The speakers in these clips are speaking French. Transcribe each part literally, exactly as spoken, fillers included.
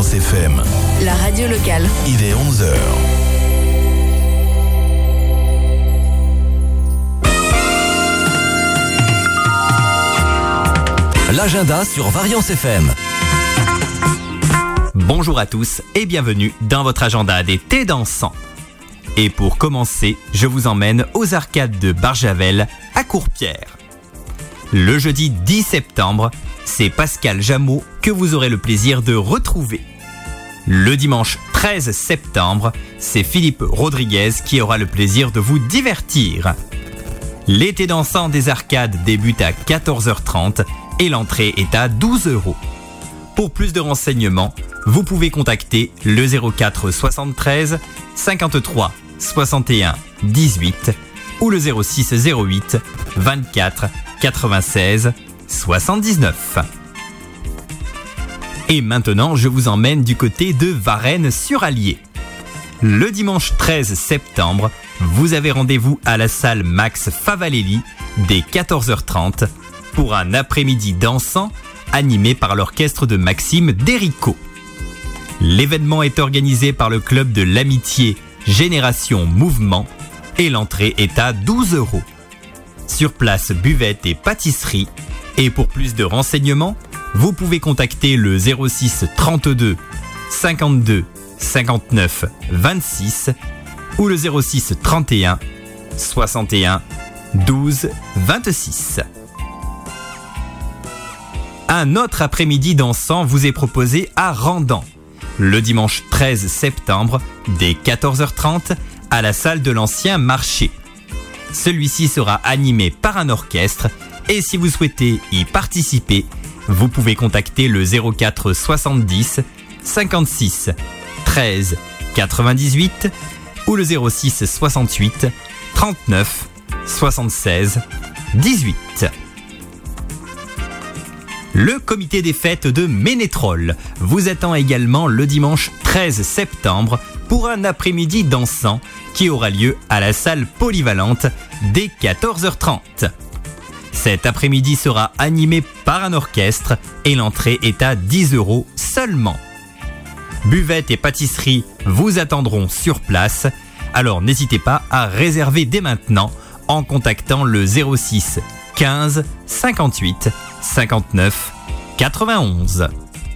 Variance F M. La radio locale. Il est onze heures. L'agenda sur Variance F M. Bonjour à tous et bienvenue dans votre agenda d'été dansant. Et pour commencer, je vous emmène aux arcades de Barjavel à Courpierre. Le jeudi dix septembre, c'est Pascal Jameau que vous aurez le plaisir de retrouver. Le dimanche treize septembre, c'est Philippe Rodriguez qui aura le plaisir de vous divertir. L'été dansant des arcades débute à quatorze heures trente et l'entrée est à douze euros. Pour plus de renseignements, vous pouvez contacter le zéro quatre soixante-treize cinquante-trois soixante et un dix-huit ou le zéro six zéro huit vingt-quatre quatre-vingt-seize soixante-dix-neuf. Et maintenant, je vous emmène du côté de Varennes-sur-Allier. Le dimanche treize septembre, vous avez rendez-vous à la salle Max Favalelli dès quatorze heures trente pour un après-midi dansant animé par l'orchestre de Maxime Déricault. L'événement est organisé par le club de l'amitié Génération Mouvement et l'entrée est à douze euros. Sur place, buvette et pâtisserie. Et pour plus de renseignements, vous pouvez contacter le zéro six trente-deux cinquante-deux cinquante-neuf vingt-six ou le zéro six trente et un soixante et un douze vingt-six. Un autre après-midi dansant vous est proposé à Randan, le dimanche treize septembre, dès quatorze heures trente, à la salle de l'ancien marché. Celui-ci sera animé par un orchestre et si vous souhaitez y participer, vous pouvez contacter le zéro quatre soixante-dix cinquante-six treize quatre-vingt-dix-huit ou le zéro six soixante-huit trente-neuf soixante-seize dix-huit. Le comité des fêtes de Ménétrol vous attend également le dimanche treize septembre pour un après-midi dansant qui aura lieu à la salle polyvalente dès quatorze heures trente. Cet après-midi sera animé par un orchestre et l'entrée est à dix euros seulement. Buvette et pâtisserie vous attendront sur place, alors n'hésitez pas à réserver dès maintenant en contactant le zéro six quinze cinquante-huit cinquante-neuf quatre-vingt-onze.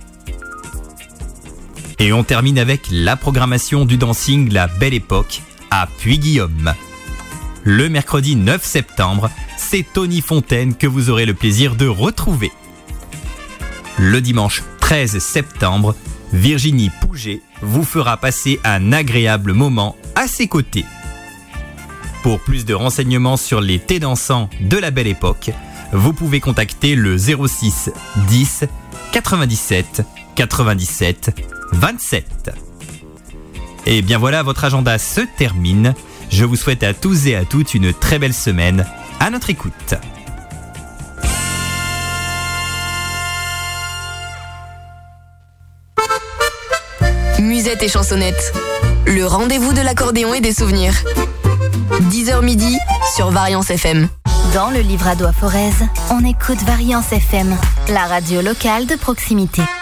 Et on termine avec la programmation du dancing La Belle Époque à Puy-Guillaume. Le mercredi neuf septembre, c'est Tony Fontaine que vous aurez le plaisir de retrouver. Le dimanche treize septembre, Virginie Pouget vous fera passer un agréable moment à ses côtés. Pour plus de renseignements sur les thés dansants de La Belle Époque, vous pouvez contacter le zéro six dix quatre-vingt-dix-sept quatre-vingt-dix-sept vingt-sept. Et bien voilà, votre agenda se termine. Je vous souhaite à tous et à toutes une très belle semaine à notre écoute. Musette et chansonnette, le rendez-vous de l'accordéon et des souvenirs. dix heures midi sur Variance F M. Dans le Livradois Forez, on écoute Variance F M, la radio locale de proximité.